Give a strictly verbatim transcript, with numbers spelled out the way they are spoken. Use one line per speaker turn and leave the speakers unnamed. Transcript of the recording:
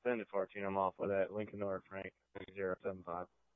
send it fourteen. I'm off with that. Lincoln North Frank zero seven five.